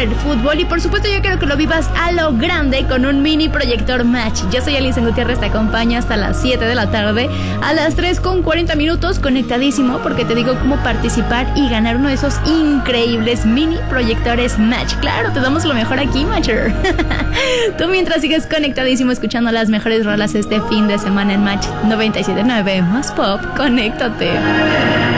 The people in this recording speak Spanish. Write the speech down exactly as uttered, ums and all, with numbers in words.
el fútbol y por supuesto yo quiero que lo vivas a lo grande con un mini proyector Match. Yo soy Alison Gutiérrez, te acompaño hasta las siete de la tarde, a las tres con cuarenta minutos, conectadísimo, porque te digo cómo participar y ganar uno de esos increíbles mini proyectores Match. Claro, te damos lo mejor aquí, Matcher. Tú mientras sigues conectadísimo escuchando las mejores rolas este fin de semana en Match noventa y siete punto nueve, más pop, conéctate.